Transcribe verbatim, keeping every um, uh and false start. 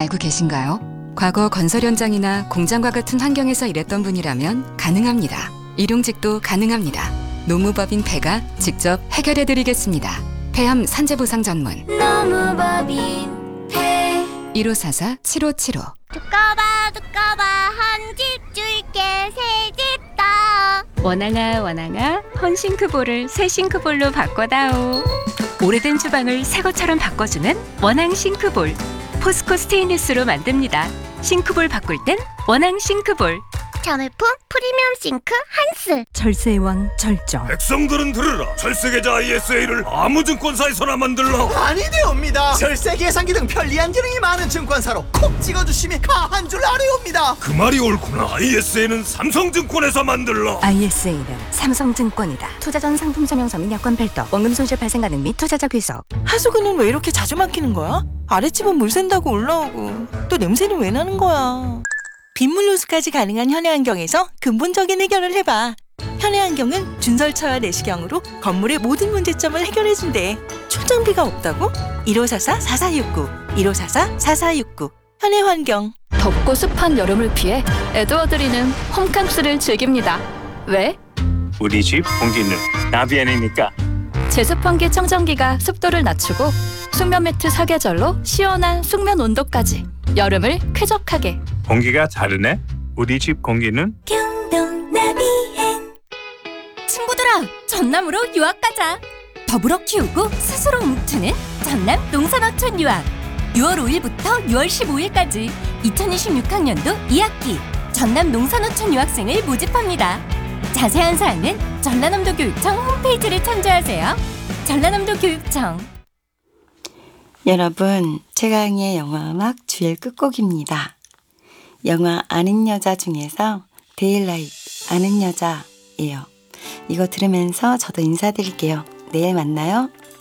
알고 계신가요? 과거 건설 현장이나 공장과 같은 환경에서 일했던 분이라면 가능합니다. 일용직도 가능합니다. 노무법인 폐가 직접 해결해드리겠습니다. 폐암 산재보상 전문 노무법인 폐 일오사사 칠오칠오. 두꺼봐 두꺼봐 한 집 줄게 새 집 더. 원앙아 원앙아 헌싱크볼을 새 싱크볼로 바꿔다오. 오래된 주방을 새 것처럼 바꿔주는 원앙 싱크볼. 포스코 스테인리스로 만듭니다. 싱크볼 바꿀 땐 원앙 싱크볼. 전울품 프리미엄 싱크 한스. 절세의 왕 절정. 백성들은 들으라. 절세계좌 아이에스에이를 아무 증권사에서나 만들라. 아니되옵니다. 절세 계산기 등 편리한 기능이 많은 증권사로 콕 찍어주시면 가한 줄 아뢰옵니다. 그 말이 옳구나. 아이에스에이는 삼성증권에서 만들라. 아이에스에이는 삼성증권이다. 투자 전 상품 설명서 및 여건 별도, 원금 손실 발생 가능 및 투자자 귀속. 하수구는 왜 이렇게 자주 막히는 거야? 아랫집은 물 샌다고 올라오고 또 냄새는 왜 나는 거야? 빗물 호수까지 가능한 현해환경에서 근본적인 해결을 해봐. 현해환경은 준설차와 내시경으로 건물의 모든 문제점을 해결해준대. 출장비가 없다고? 일오사사 사사육구 일오사사 사사육구 현해환경. 덥고 습한 여름을 피해 에드워드리는 홈캉스를 즐깁니다. 왜? 우리 집 공기는 나비안이니까. 제습환기 청정기가 습도를 낮추고 숙면 매트 사계절로 시원한 숙면 온도까지 여름을 쾌적하게. 공기가 다르네. 우리 집 공기는 경동 나비엔. 친구들아, 전남으로 유학 가자. 더불어 키우고 스스로 움트는 전남 농산어촌 유학. 유월 오일부터 유월 십오일까지 이천이십육 학년도 이 학기 전남 농산어촌 유학생을 모집합니다. 자세한 사항은 전라남도 교육청 홈페이지를 참조하세요. 전라남도 교육청. 여러분, 최강의 영화음악 주일 끝곡입니다. 영화 아는 여자 중에서 데일라이트 아는 여자예요. 이거 들으면서 저도 인사드릴게요. 내일 만나요.